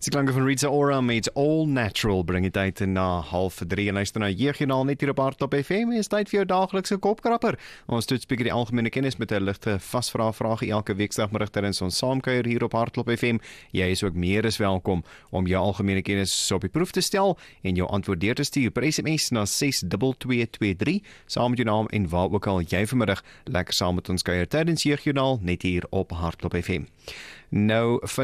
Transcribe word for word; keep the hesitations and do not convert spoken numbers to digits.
Die klanke van Rita Ora met All Natural bring die tyd na half drie en luister na Jeugjoernaal net hier op Hardtop F M. Is tyd vir jou daaglikse kopkrapper. Ons toetspreker die algemene kennis met 'n ligte vasvra vraag elke weekdagmiddag terwyl ons saamkuier hier op Hardtop F M. Jy is ook meer as welkom om jou algemene kennis op die proef te stel en jou antwoord deur te stuur per S M S na ses twee twee twee drie saam met jou naam en waar ook al jy vanmiddag lekker saam met ons kuier tydens Jeugjoernaal net hier op Hardtop F M. Nou van